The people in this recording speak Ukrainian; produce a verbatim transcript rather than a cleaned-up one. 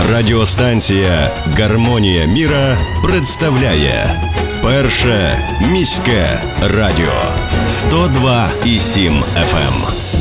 Радіостанція «Гармонія міра» представляє Перше міське радіо сто два і сім еф ем.